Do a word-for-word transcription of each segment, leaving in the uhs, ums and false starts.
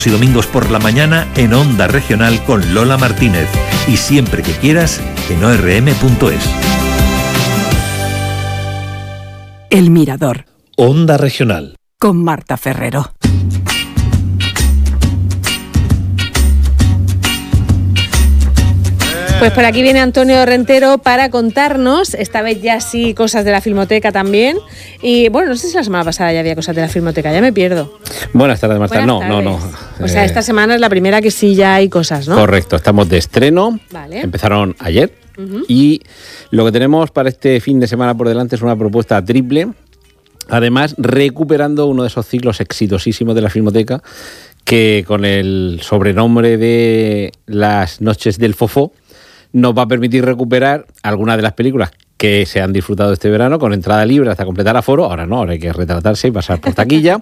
Y domingos por la mañana en Onda Regional con Lola Martínez. Y siempre que quieras en o r m punto es. El Mirador. Onda Regional. Con Marta Ferrero. Pues por aquí viene Antonio Rentero para contarnos, esta vez ya sí, cosas de la Filmoteca también. Y bueno, no sé si la semana pasada ya había cosas de la Filmoteca, ya me pierdo. Buenas tardes, Marta. Buenas no, tardes. no, no. O sea, esta semana es la primera que sí ya hay cosas, ¿no? Correcto, estamos de estreno. Vale. Empezaron ayer. Uh-huh. Y lo que tenemos para este fin de semana por delante es una propuesta triple. Además, recuperando uno de esos ciclos exitosísimos de la Filmoteca, que con el sobrenombre de Las Noches del Fofó, nos va a permitir recuperar algunas de las películas que se han disfrutado este verano con entrada libre hasta completar aforo. Ahora no, ahora hay que retratarse y pasar por taquilla.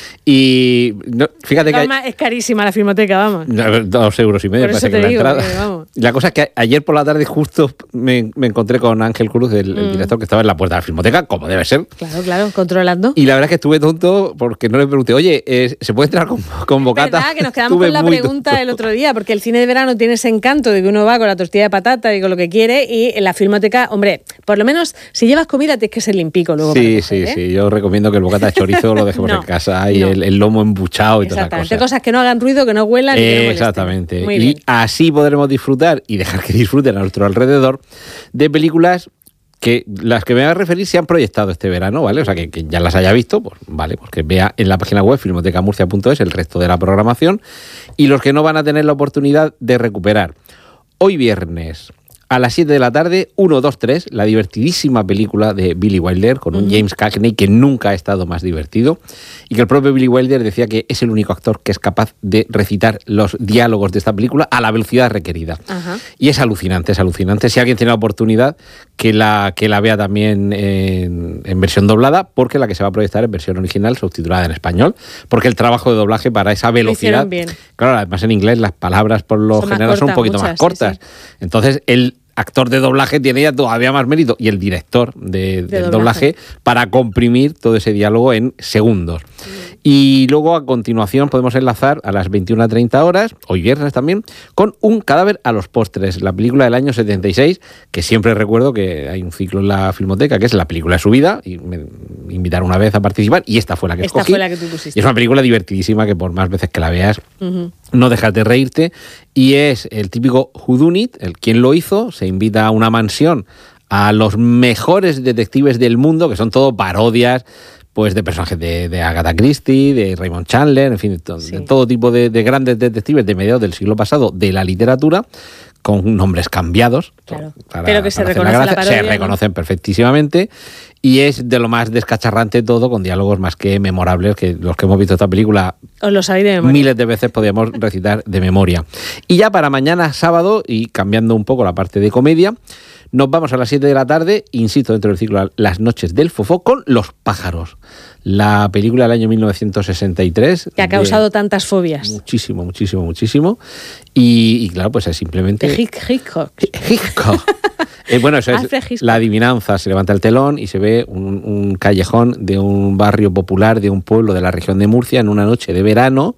Y no, fíjate que... Hay... Es carísima la Filmoteca, vamos. Dos euros y medio por parece eso que te la digo, entrada. que, vamos. La cosa es que ayer por la tarde justo me, me encontré con Ángel Cruz, el, el mm. director que estaba en la puerta de la Filmoteca, como debe ser. Claro, claro, controlando. Y la verdad es que estuve tonto porque no le pregunté, oye, eh, ¿se puede entrar con, con bocata? Es verdad que nos quedamos Estuve con la muy pregunta tonto. el otro día, porque el cine de verano tiene ese encanto de que uno va con la tortilla de patata y con lo que quiere, y en la Filmoteca, hombre, por lo menos si llevas comida tienes que ser limpico luego. Sí, para coger, sí, ¿eh? sí. Yo recomiendo que el bocata de chorizo lo dejemos no, en casa y no. el, el lomo embuchado y todas las Exactamente, cosas. cosas que no hagan ruido, que no huelan y que no molesten. Exactamente. Muy Y bien. así podremos disfrutar y dejar que disfruten a nuestro alrededor de películas que las que me voy a referir se han proyectado este verano, ¿vale? O sea, que, que ya las haya visto, pues vale, pues que vea en la página web filmoteca murcia punto es el resto de la programación, y los que no van a tener la oportunidad de recuperar. Hoy viernes, a las siete de la tarde, uno, dos, tres, la divertidísima película de Billy Wilder con un uh-huh. James Cagney que nunca ha estado más divertido, y que el propio Billy Wilder decía que es el único actor que es capaz de recitar los diálogos de esta película a la velocidad requerida. Uh-huh. Y es alucinante, es alucinante. Si alguien tiene la oportunidad, que la, que la vea también en, en versión doblada, porque la que se va a proyectar en versión original subtitulada en español, porque el trabajo de doblaje para esa velocidad... Bien. Claro, además en inglés las palabras por lo son general cortas, son un poquito muchas, más cortas. Sí, sí. Entonces, el actor de doblaje tiene ya todavía más mérito, y el director de, de del doblaje. doblaje para comprimir todo ese diálogo en segundos. Sí. Y luego a continuación podemos enlazar a las veintiuna treinta horas, hoy viernes también, con Un cadáver a los postres, la película del año setenta y seis, que siempre recuerdo que hay un ciclo en la Filmoteca que es la película de su vida, y me invitaron una vez a participar y esta fue la que esta escogí. Fue la que tú pusiste. Y es una película divertidísima que por más veces que la veas uh-huh. no dejas de reírte, y es el típico whodunit, el quién lo hizo. Se invita a una mansión a los mejores detectives del mundo, que son todo parodias pues de personajes de, de Agatha Christie, de Raymond Chandler, en fin, de, to- sí. de todo tipo de, de grandes detectives de mediados del siglo pasado de la literatura, con nombres cambiados. Claro, para, pero que se para hacer reconoce la la gracia. parodia, Se ¿no? reconocen perfectísimamente, y es de lo más descacharrante todo, con diálogos más que memorables, que los que hemos visto esta película Os lo sabéis de memoria. miles de veces podíamos recitar de memoria. Y ya para mañana sábado, y cambiando un poco la parte de comedia, nos vamos a las siete de la tarde, insisto, dentro del ciclo Las Noches del Fofó, con Los pájaros, la película del año mil novecientos sesenta y tres. Que ha causado tantas fobias. Muchísimo, muchísimo, muchísimo. Y, y claro, pues es simplemente... De Hick- Hitchcock. Hitchcock. Eh, bueno, eso es Alfred Hitchcock. la adivinanza. Se levanta el telón y se ve un, un callejón de un barrio popular de un pueblo de la región de Murcia en una noche de verano,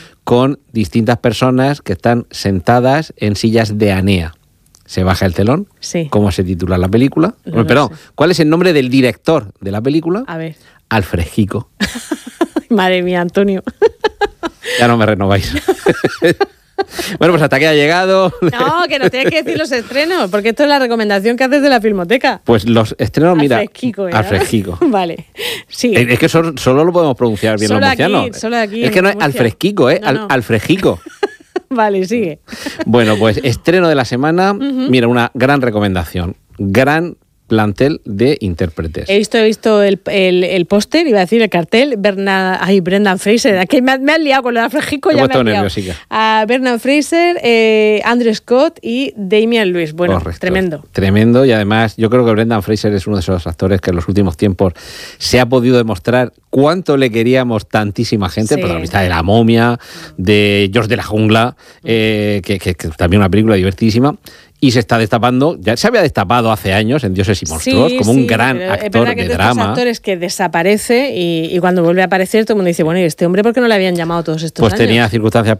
con distintas personas que están sentadas en sillas de Anea. Se baja el telón. Sí. ¿Cómo se titula la película? No Bueno, lo perdón, sé. ¿cuál es el nombre del director de la película? A ver. Alfred Hitchcock. Madre mía, Antonio. Ya no me renováis. Bueno, pues hasta que ha llegado. No, que nos tienes que decir los estrenos, porque esto es la recomendación que haces de la Filmoteca. Pues los estrenos, mira. Alfred Hitchcock, ¿eh? Alfred Hitchcock. Vale, sí. Es que solo, solo lo podemos pronunciar bien Solo los aquí, murcianos. solo aquí, es que en no es Murcia. alfresquico, ¿eh? No, Al- no. alfrejico. Vale, sigue. Bueno, pues estreno de la semana. Uh-huh. Mira, una gran recomendación. Gran plantel de intérpretes. He visto, he visto el, el, el póster, iba a decir el cartel, Berna, ay, Brendan Fraser, aquí me, me has liado con lo de Alfrejico, Te he ya me puesto has liado. nerviosica. A Brendan Fraser, eh, Andrew Scott y Damian Lewis. Bueno, Correcto. tremendo. Tremendo, y además yo creo que Brendan Fraser es uno de esos actores que en los últimos tiempos se ha podido demostrar cuánto le queríamos tantísima gente, Sí. protagonista de La Momia, de George de la Jungla, eh, que, que, que también una película divertidísima. y se está destapando, ya se había destapado hace años en Dioses y Monstruos, Sí, como sí, un gran pero es actor verdad que de es estos drama. actores que desaparece y, y cuando vuelve a aparecer todo el mundo dice, bueno, ¿y este hombre por qué no le habían llamado todos estos Pues años? tenía circunstancias